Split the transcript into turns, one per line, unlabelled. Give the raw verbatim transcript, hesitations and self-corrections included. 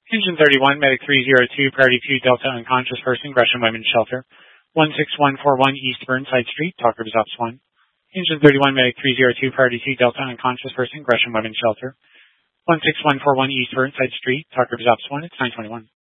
Engine thirty-one, Medic three zero two, Priority two, Delta unconscious person, Gresham Women's Shelter. one six one four one East Burnside Street, Talker is Ops one. Engine thirty-one, Medic three zero two, Priority two, Delta unconscious person, Gresham Women's Shelter. one six one four one East Burnside Street, Talker is Ops one, it's nine twenty-one.